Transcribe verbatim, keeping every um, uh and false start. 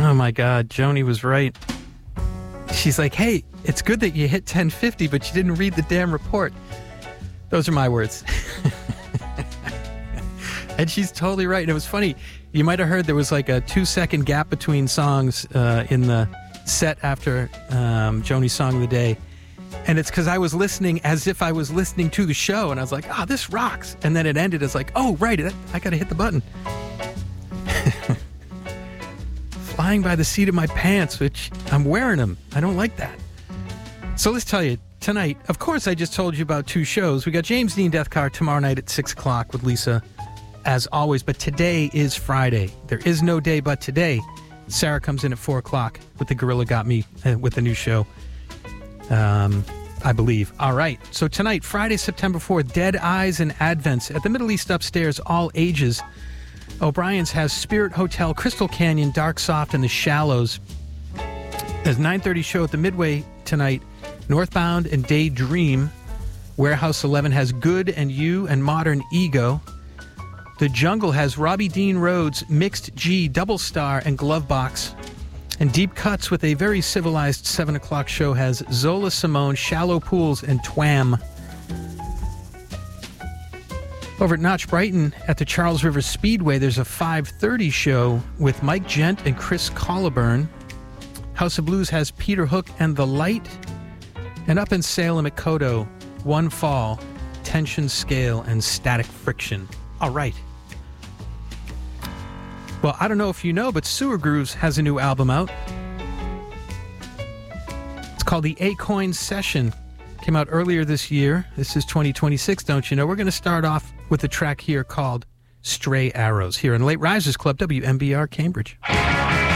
Oh my God, Joni was right. She's like, hey, it's good that you hit ten fifty, but you didn't read the damn report. Those are my words. And she's totally right. And it was funny. You might have heard there was like a two-second gap between songs uh, in the set after um, Joni's Song of the Day. And it's because I was listening as if I was listening to the show. And I was like, oh, this rocks. And then it ended as like, oh, right, I got to hit the button. Flying by the seat of my pants, which I'm wearing them. I don't like that. So let's tell you, tonight, of course, I just told you about two shows. We got James Dean Death Car tomorrow night at six o'clock with Lisa, as always. But today is Friday. There is no day but today. Sarah comes in at four o'clock with the Gorilla Got Me, uh, with the new show, um, I believe. All right. So tonight, Friday, September fourth, Dead Eyes and Advents at the Middle East Upstairs, all ages. O'Brien's has Spirit Hotel, Crystal Canyon, Dark Soft, and The Shallows. There's a nine thirty show at the Midway tonight. Northbound and Daydream. Warehouse eleven has Good and You and Modern Ego. The Jungle has Robbie Dean Rhodes, Mixed G, Double Star, and Glovebox. And Deep Cuts with a very civilized seven o'clock show has Zola Simone, Shallow Pools, and Twam. Over at Notch Brighton at the Charles River Speedway, there's a five thirty show with Mike Gent and Chris Colliburn. House of Blues has Peter Hook and The Light. And up in Salem at Kodo, One Fall, Tension Scale, and Static Friction. All right. Well, I don't know if you know, but Sewer Grooves has a new album out. It's called The A-Coin Session. Came out earlier this year. This is twenty twenty-six, don't you know? We're going to start off with a track here called Stray Arrows here in Late Risers Club, W M B R Cambridge.